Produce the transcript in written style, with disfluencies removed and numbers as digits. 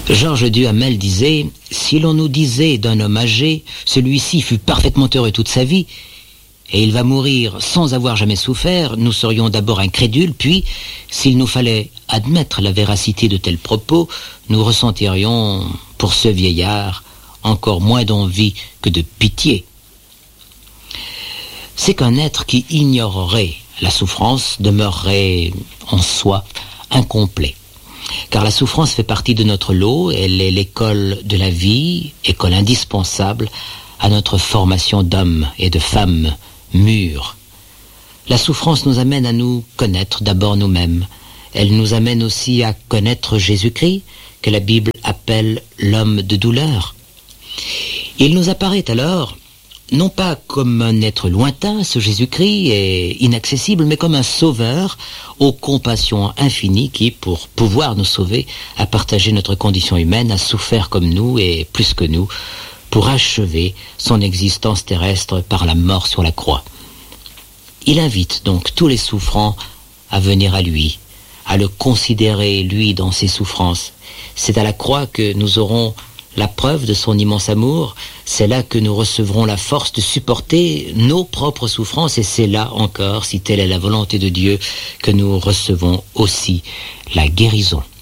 Georges Duhamel disait « Si l'on nous disait d'un homme âgé, celui-ci fut parfaitement heureux toute sa vie, et il va mourir sans avoir jamais souffert, nous serions d'abord incrédules, puis, s'il nous fallait admettre la véracité de tels propos, nous ressentirions, pour ce vieillard, encore moins d'envie que de pitié. » C'est qu'un être qui ignorerait la souffrance demeurerait en soi incomplet. Car la souffrance fait partie de notre lot, elle est l'école de la vie, école indispensable à notre formation d'hommes et de femmes mûrs. La souffrance nous amène à nous connaître d'abord nous-mêmes. Elle nous amène aussi à connaître Jésus-Christ, que la Bible appelle l'homme de douleur. Il nous apparaît alors, non pas comme un être lointain, ce Jésus-Christ, et inaccessible, mais comme un sauveur aux compassions infinies qui, pour pouvoir nous sauver, a partagé notre condition humaine, a souffert comme nous et plus que nous, pour achever son existence terrestre par la mort sur la croix. Il invite donc tous les souffrants à venir à lui, à le considérer, lui, dans ses souffrances. C'est à la croix que nous aurons la preuve de son immense amour, c'est là que nous recevrons la force de supporter nos propres souffrances, et c'est là encore, si telle est la volonté de Dieu, que nous recevons aussi la guérison.